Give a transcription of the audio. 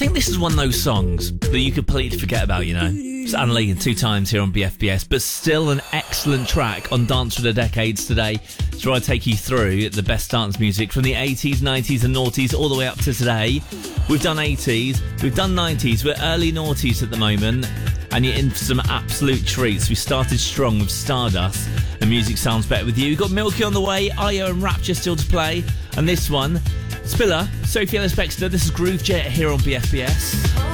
think this is one of those songs that you completely forget about, you know. It's Anna Lee 2 times here on BFBS, but still an excellent track on Dance for the Decades today. It's where I take you through the best dance music from the 80s, 90s and noughties all the way up to today. We've done 80s, we've done 90s, we're early noughties at the moment, and you're in for some absolute treats. We started strong with Stardust. The music sounds better with you. We've got Milky on the way, Io and Rapture still to play, and this one, Spiller, Sophie Ellis-Bextor, this is Groove Jet here on BFBS.